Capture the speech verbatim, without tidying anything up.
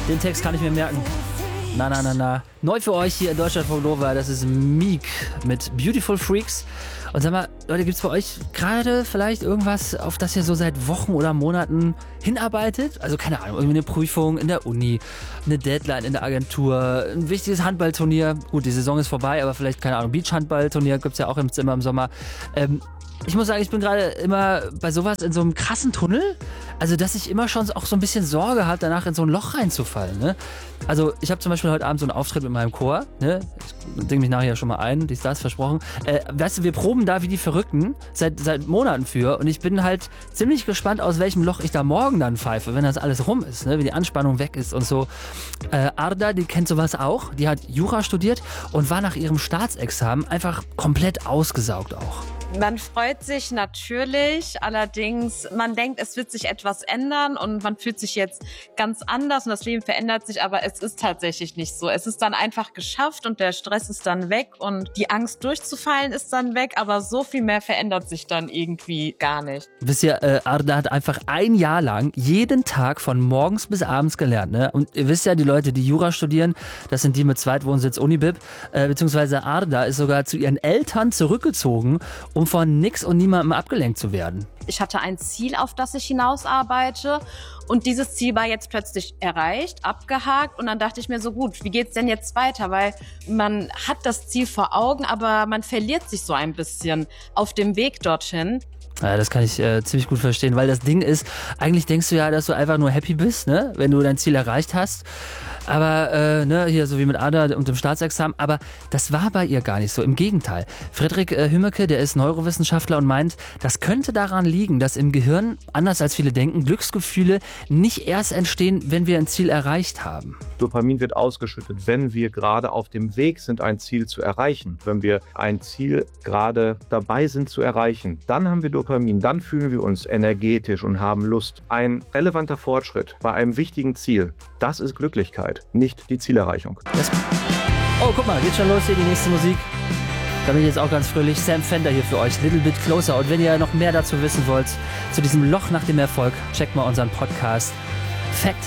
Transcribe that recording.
Den Text kann ich mir merken. Na, na, na, na. Neu für euch hier in Deutschlandfunk Nova, das ist Meek mit Beautiful Freaks. Und sag mal, Leute, gibt's bei euch gerade vielleicht irgendwas, auf das ihr so seit Wochen oder Monaten hinarbeitet? Also keine Ahnung, irgendwie eine Prüfung in der Uni, eine Deadline in der Agentur, ein wichtiges Handballturnier. Gut, die Saison ist vorbei, aber vielleicht, keine Ahnung, Beachhandballturnier gibt's ja auch im Zimmer im Sommer. Ähm, Ich muss sagen, ich bin gerade immer bei sowas in so einem krassen Tunnel. Also, dass ich immer schon auch so ein bisschen Sorge habe, danach in so ein Loch reinzufallen. Ne? Also, ich habe zum Beispiel heute Abend so einen Auftritt mit meinem Chor. Ne? Ich denke mich nachher schon mal ein, die Stars versprochen. Äh, weißt du, wir proben da wie die Verrückten seit, seit Monaten für. Und ich bin halt ziemlich gespannt, aus welchem Loch ich da morgen dann pfeife, wenn das alles rum ist. Ne? Wie die Anspannung weg ist und so. Äh, Arda, die kennt sowas auch. Die hat Jura studiert und war nach ihrem Staatsexamen einfach komplett ausgesaugt auch. Man freut sich natürlich, allerdings man denkt, es wird sich etwas ändern und man fühlt sich jetzt ganz anders und das Leben verändert sich, aber es ist tatsächlich nicht so. Es ist dann einfach geschafft und der Stress ist dann weg und die Angst durchzufallen ist dann weg, aber so viel mehr verändert sich dann irgendwie gar nicht. Wisst ihr, äh, Arda hat einfach ein Jahr lang jeden Tag von morgens bis abends gelernt. Ne? Und ihr wisst ja, die Leute, die Jura studieren, das sind die mit Zweitwohnsitz Unibib, äh, beziehungsweise Arda ist sogar zu ihren Eltern zurückgezogen, um von nix und niemandem abgelenkt zu werden. Ich hatte ein Ziel, auf das ich hinausarbeite und dieses Ziel war jetzt plötzlich erreicht, abgehakt und dann dachte ich mir so, gut, wie geht's denn jetzt weiter? Weil man hat das Ziel vor Augen, aber man verliert sich so ein bisschen auf dem Weg dorthin. Ja, das kann ich äh, ziemlich gut verstehen, weil das Ding ist, eigentlich denkst du ja, dass du einfach nur happy bist, ne, wenn du dein Ziel erreicht hast. Aber, äh, ne, hier so wie mit Ada und dem Staatsexamen, aber das war bei ihr gar nicht so, im Gegenteil. Friedrich äh, Hümmeke, der ist Neurowissenschaftler und meint, das könnte daran liegen, dass im Gehirn, anders als viele denken, Glücksgefühle nicht erst entstehen, wenn wir ein Ziel erreicht haben. Dopamin wird ausgeschüttet, wenn wir gerade auf dem Weg sind, ein Ziel zu erreichen. Wenn wir ein Ziel gerade dabei sind zu erreichen, dann haben wir Dopamin, dann fühlen wir uns energetisch und haben Lust. Ein relevanter Fortschritt bei einem wichtigen Ziel, das ist Glücklichkeit, nicht die Zielerreichung. Das oh, guck mal, geht schon los hier die nächste Musik. Da bin ich jetzt auch ganz fröhlich. Sam Fender hier für euch, Little Bit Closer. Und wenn ihr noch mehr dazu wissen wollt, zu diesem Loch nach dem Erfolg, checkt mal unseren Podcast Fact